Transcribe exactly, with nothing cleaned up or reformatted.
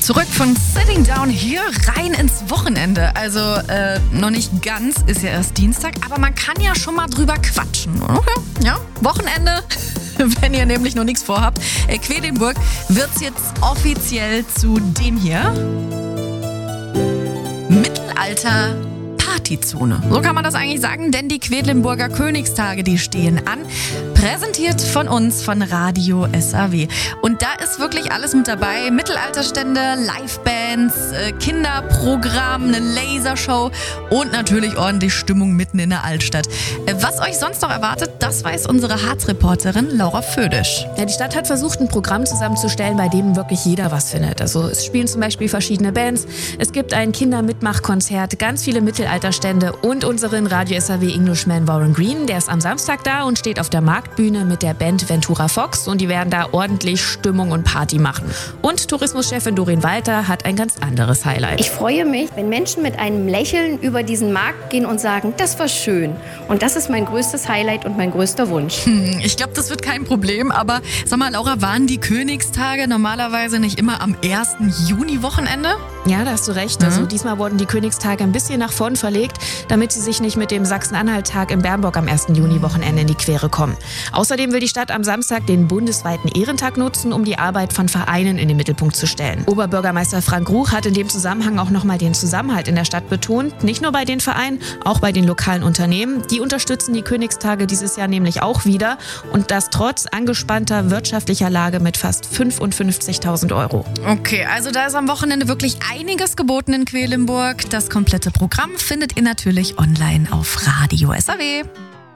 Zurück von Sitting Down hier rein ins Wochenende. Also äh, noch nicht ganz, ist ja erst Dienstag, aber man kann ja schon mal drüber quatschen, oder? Ja, Wochenende, wenn ihr nämlich noch nichts vorhabt. Äh, Quedlinburg wird's jetzt offiziell zu dem hier. Mittelalter Partyzone. So kann man das eigentlich sagen, denn die Quedlinburger Königstage, die stehen an. Präsentiert von uns, von Radio S A W. Und da ist wirklich alles mit dabei. Mittelalterstände, Livebands, äh, Kinderprogramm, eine Lasershow und natürlich ordentlich Stimmung mitten in der Altstadt. Äh, was euch sonst noch erwartet, das weiß unsere Harz-Reporterin Laura Födisch. Ja, die Stadt hat versucht, ein Programm zusammenzustellen, bei dem wirklich jeder was findet. Also es spielen zum Beispiel verschiedene Bands, es gibt ein Kindermitmachkonzert, ganz viele Mittelalterstände und unseren Radio S A W Englishman Warren Green, der ist am Samstag da und steht auf der Marktbühne mit der Band Ventura Fox und die werden da ordentlich Stimmung und Party machen. Und Tourismuschefin Doreen Walter hat ein ganz anderes Highlight. Ich freue mich, wenn Menschen mit einem Lächeln über diesen Markt gehen und sagen, das war schön. Und das ist mein größtes Highlight und mein größter Wunsch. Hm, ich glaube, das wird kein Problem, aber sag mal, Laura, waren die Königstage normalerweise nicht immer am ersten Juni-Wochenende? Ja, da hast du recht. Mhm. Also diesmal wurden die Königstage ein bisschen nach vorn verlegt, damit sie sich nicht mit dem Sachsen-Anhalt-Tag in Bernburg am ersten Juni-Wochenende in die Quere kommen. Außerdem will die Stadt am Samstag den bundesweiten Ehrentag nutzen, um die Arbeit von Vereinen in den Mittelpunkt zu stellen. Oberbürgermeister Frank Ruch hat in dem Zusammenhang auch nochmal den Zusammenhalt in der Stadt betont. Nicht nur bei den Vereinen, auch bei den lokalen Unternehmen. Die unterstützen die Königstage dieses Jahr nämlich auch wieder. Und das trotz angespannter wirtschaftlicher Lage mit fast fünfundfünfzigtausend Euro. Okay, also da ist am Wochenende wirklich einiges geboten in Quedlinburg. Das komplette Programm findet ihr natürlich online auf Radio S A W.